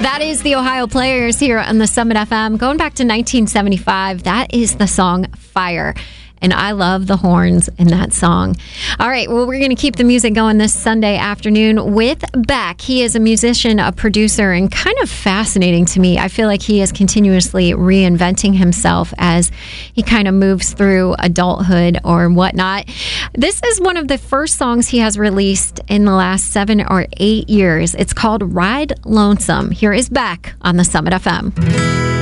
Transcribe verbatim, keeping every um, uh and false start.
That is the Ohio Players here on the Summit F M. Going back to nineteen seventy-five, that is the song Fire. And I love the horns in that song. All right, well, we're going to keep the music going this Sunday afternoon with Beck. He is a musician, a producer, and kind of fascinating to me. I feel like he is continuously reinventing himself as he kind of moves through adulthood or whatnot. This is one of the first songs he has released in the last seven or eight years. It's called Ride Lonesome. Here is Beck on the Summit F M.